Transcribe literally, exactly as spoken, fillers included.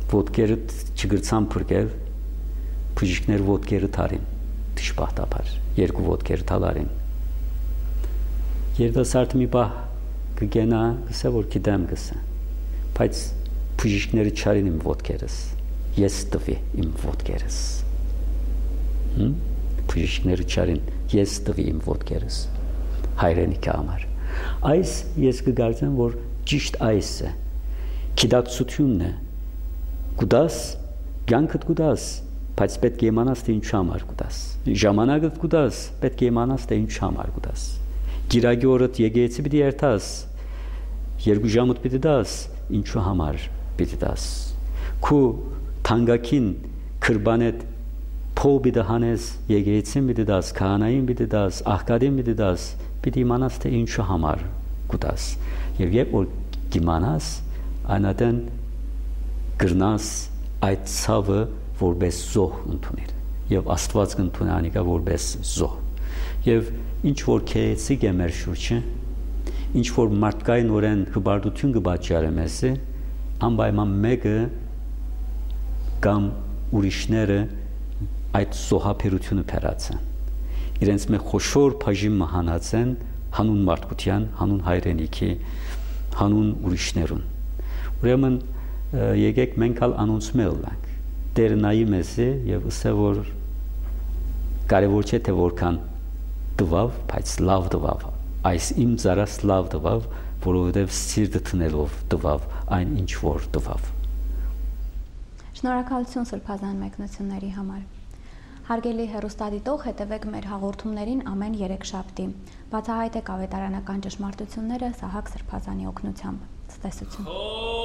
ոտքերը չգրցան փրկել, բժիշկներ ոտքերը թարին, դժբախտաբար, երկու ոտքերը թալարին։ Երիտասարդը մի պահ կգենա, գսա որ գիտեմ գսա, բայց բժիշկները չարին իմ ոտքերս, ես տվի իմ ոտքերս։ Բժիշկները չարին, ես տվի իմ ոտքերս, հայրենիքի համար։ Այս ես կգործեմ, որ ճիշտ այս է, գիտակցությունն է, գուտաս, կյանքդ գուտաս, բայց պետք է իմանաս, թե ինչու համար գուտաս, ժամանակդ գուտաս, պետք է իմանաս, թե ինչու համար գուտաս, գիրագի օրդ եկեղեցի պիտի երթաս, երկու ժամդ պիտի դաս, ինչու համար պիտի դաս, քու թանկագին քրբանետ փող պիտի հանես, եկեղեցին պիտի դաս, քահանային պիտի դաս, աղքատին պիտի դաս, պիտի իմանաս, թե ինչու համար գուտաս, եւ երբ որ կիմանաս, այնատեն գրնաս այդ ցավը որպես զոհ ընդունել եւ Աստված կընդունի անիկա որպես զոհ եւ ինչ որ քեեցիկ է մեր շուրջը ինչ որ մարդկային օրեն հբարտություն կբաճարի մեզ անպայման մեկը կամ ուրիշները այդ զոհապերությունը փերացան իրենց մե խոշոր բաժին մահանացեն հանուն մարդկության հանուն հայրենիքի հանուն ուրիշներուն ուրեմն եկեք մենք ալ անոնցմել ենք Տերը նայի մեզ է եւ ասա որ կարևոր չէ թե որքան տվավ, բայց լավ տվավ այս իմ ծարած լավ տվավ որովհետեւ սիրտը տնելով տվավ այն ինչ որ տվավ Շնորհակալություն սրբազան մեկնությունների համար Հարգելի հեռուստադիտող հետևեք մեր հաղորդումներին ամեն երեքշաբթի բացահայտեք ավետարանական ճշմարտությունները Սահակ Սրբազանի օգնությամբ ցտեսություն